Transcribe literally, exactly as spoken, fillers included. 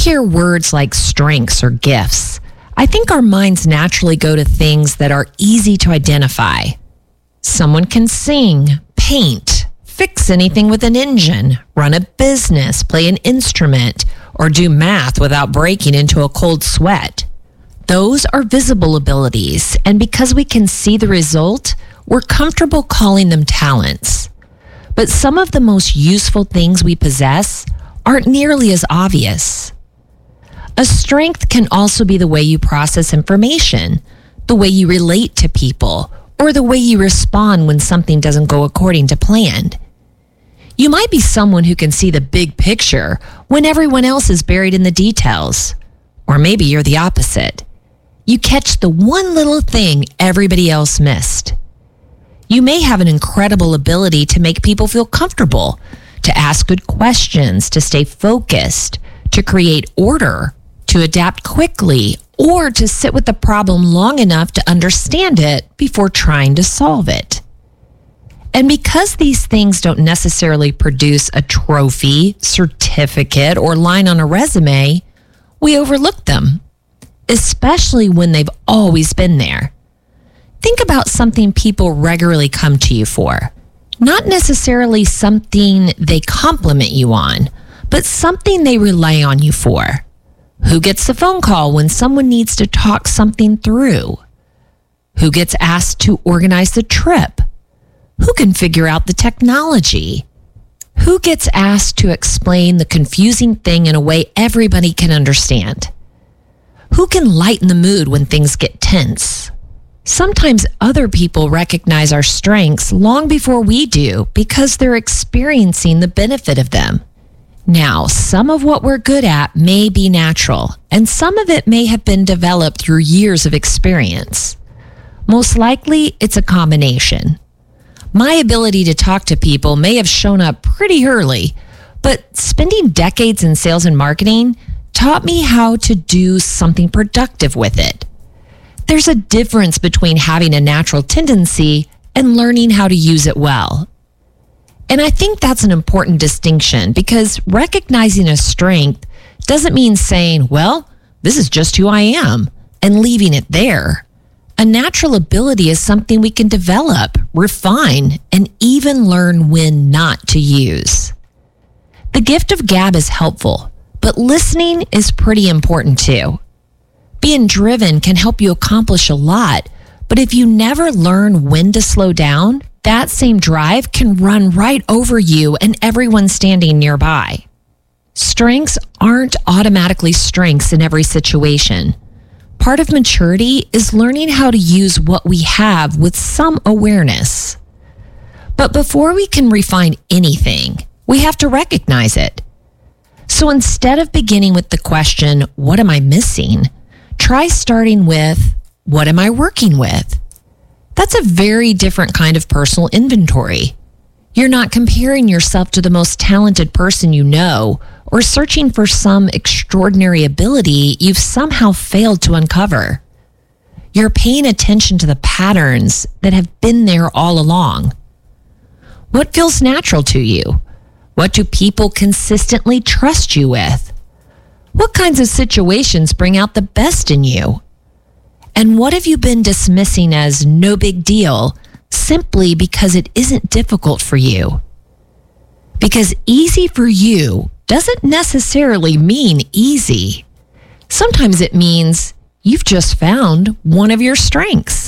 hear words like strengths or gifts, I think our minds naturally go to things that are easy to identify. Someone can sing, paint, fix anything with an engine, run a business, play an instrument, or do math without breaking into a cold sweat. Those are visible abilities, and because we can see the result, we're comfortable calling them talents. But some of the most useful things we possess aren't nearly as obvious. A strength can also be the way you process information, the way you relate to people, or the way you respond when something doesn't go according to plan. You might be someone who can see the big picture when everyone else is buried in the details. Or maybe you're the opposite. You catch the one little thing everybody else missed. You may have an incredible ability to make people feel comfortable, to ask good questions, to stay focused, to create order, to adapt quickly, or to sit with the problem long enough to understand it before trying to solve it. And because these things don't necessarily produce a trophy, certificate, or line on a resume, we overlook them, especially when they've always been there. Think about something people regularly come to you for. Not necessarily something they compliment you on, but something they rely on you for. Who gets the phone call when someone needs to talk something through? Who gets asked to organize the trip? Who can figure out the technology? Who gets asked to explain the confusing thing in a way everybody can understand? Who can lighten the mood when things get tense? Sometimes other people recognize our strengths long before we do because they're experiencing the benefit of them. Now, some of what we're good at may be natural, and some of it may have been developed through years of experience. Most likely, it's a combination. My ability to talk to people may have shown up pretty early, but spending decades in sales and marketing taught me how to do something productive with it. There's a difference between having a natural tendency and learning how to use it well. And I think that's an important distinction because recognizing a strength doesn't mean saying, well, this is just who I am, and leaving it there. A natural ability is something we can develop, refine, and even learn when not to use. The gift of gab is helpful, but listening is pretty important too. Being driven can help you accomplish a lot, but if you never learn when to slow down, that same drive can run right over you and everyone standing nearby. Strengths aren't automatically strengths in every situation. Part of maturity is learning how to use what we have with some awareness. But before we can refine anything, we have to recognize it. So instead of beginning with the question, what am I missing? Try starting with, what am I working with? That's a very different kind of personal inventory. You're not comparing yourself to the most talented person you know or searching for some extraordinary ability you've somehow failed to uncover. You're paying attention to the patterns that have been there all along. What feels natural to you? What do people consistently trust you with? What kinds of situations bring out the best in you? And what have you been dismissing as no big deal simply because it isn't difficult for you? Because easy for you doesn't necessarily mean easy. Sometimes it means you've just found one of your strengths.